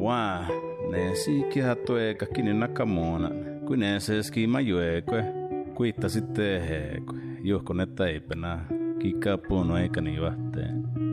wa ne si kihatue kakini nakamona kuine se skima juekue kuitta sitten juhkonetta eipänä kikka puno eikä niin vahteen.